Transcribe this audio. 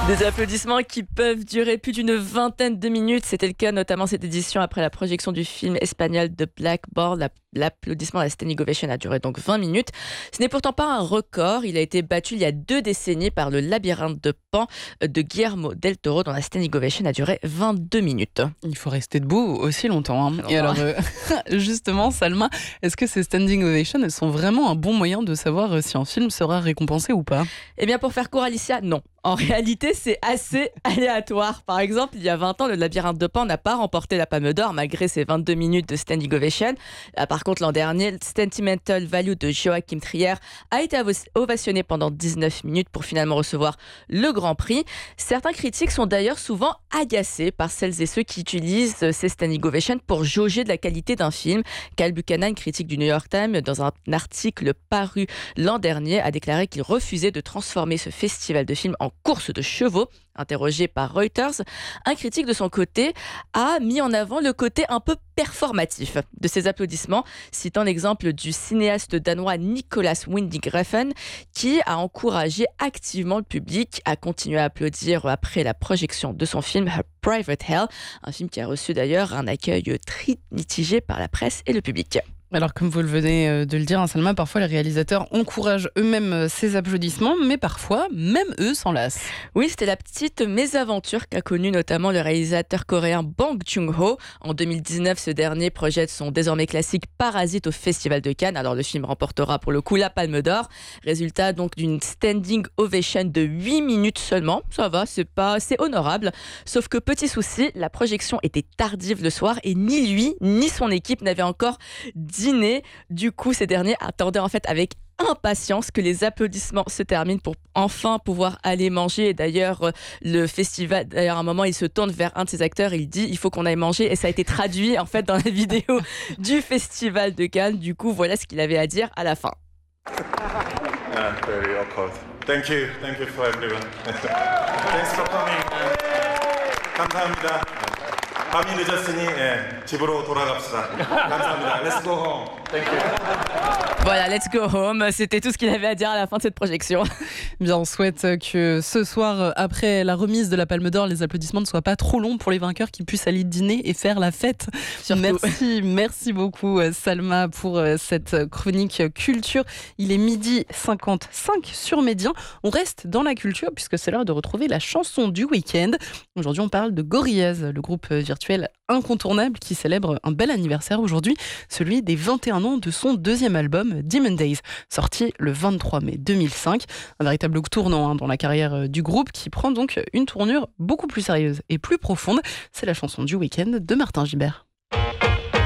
Des applaudissements qui peuvent durer plus d'une vingtaine de minutes. C'était le cas notamment cette édition après la projection du film espagnol The Blackboard. L'applaudissement, la standing ovation a duré donc 20 minutes. Ce n'est pourtant pas un record. Il a été battu il y a 2 décennies par le Labyrinthe de Pan de Guillermo del Toro, dont la standing ovation a duré 22 minutes. Il faut rester debout aussi longtemps. Hein. Et alors, justement, Salma, est-ce que ces standing ovations, elles sont vraiment un bon moyen de savoir si un film sera récompensé ou pas ? Eh bien, pour faire court, Alicia, non. En réalité, c'est assez aléatoire. Par exemple, il y a 20 ans, le Labyrinthe de Pan n'a pas remporté la Palme d'Or malgré ses 22 minutes de standing ovation. Par contre, l'an dernier, le Sentimental Value de Joachim Trier a été ovationné pendant 19 minutes pour finalement recevoir le Grand Prix. Certains critiques sont d'ailleurs souvent agacés par celles et ceux qui utilisent ces standing ovations pour jauger de la qualité d'un film. Cal Buchanan, critique du New York Times, dans un article paru l'an dernier, a déclaré qu'il refusait de transformer ce festival de films en course de chevaux. Interrogé par Reuters, un critique de son côté a mis en avant le côté un peu performatif de ces applaudissements, citant l'exemple du cinéaste danois Nicolas Winding Refn qui a encouragé activement le public à continuer à applaudir après la projection de son film Her Private Hell, un film qui a reçu d'ailleurs un accueil très mitigé par la presse et le public. Alors, comme vous le venez de le dire, Salma, parfois les réalisateurs encouragent eux-mêmes ces applaudissements, mais parfois, même eux s'en lassent. Oui, c'était la petite mésaventure qu'a connue notamment le réalisateur coréen Bong Joon-ho. En 2019, ce dernier projette son désormais classique Parasite au Festival de Cannes. Alors, le film remportera pour le coup la Palme d'Or. Résultat donc d'une standing ovation de 8 minutes seulement. Ça va, c'est honorable. Sauf que petit souci, la projection était tardive le soir et ni lui, ni son équipe n'avaient encore dîner. Du coup, ces derniers attendaient en fait avec impatience que les applaudissements se terminent pour enfin pouvoir aller manger. Et d'ailleurs, le festival, à un moment, il se tourne vers un de ses acteurs et il dit « il faut qu'on aille manger ». Et ça a été traduit en fait dans la vidéo du Festival de Cannes. Du coup, voilà ce qu'il avait à dire à la fin. Very awkward. Thank you for everyone. Thanks for coming. 감사합니다. 밤이 늦었으니 집으로 돌아갑시다. 감사합니다. Let's go home. Thank you. Voilà, let's go home. C'était tout ce qu'il avait à dire à la fin de cette projection. Bien, on souhaite que ce soir, après la remise de la Palme d'Or, les applaudissements ne soient pas trop longs pour les vainqueurs, qui puissent aller dîner et faire la fête. Surtout. Merci beaucoup Salma pour cette chronique culture. Il est 12h55 sur Médien. On reste dans la culture puisque c'est l'heure de retrouver la chanson du week-end. Aujourd'hui, on parle de Gorillaz, le groupe virtuel incontournable qui célèbre un bel anniversaire aujourd'hui, celui des 21 ans de son deuxième album Demon Days, sorti le 23 mai 2005. Un véritable tournant dans la carrière du groupe qui prend donc une tournure beaucoup plus sérieuse et plus profonde. C'est la chanson du week-end de Martin Gibert.